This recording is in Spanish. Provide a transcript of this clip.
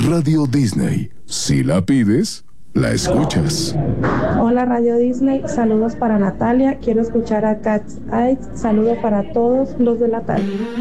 Radio Disney. Si la pides, la escuchas. Hola Radio Disney, saludos para Natalia. Quiero escuchar a Cat's Eyes. Saludos para todos los de la tarde.